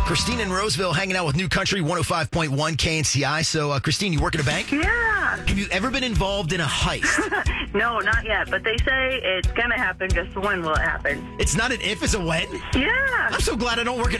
Christine in Roseville hanging out with New Country 105.1 KNCI. So, Christine, you work at a bank? Yeah. Have you ever been involved in a heist? No, not yet. But they say it's going to happen. Just when will it happen? It's not an if, it's a when? Yeah. I'm so glad I don't work at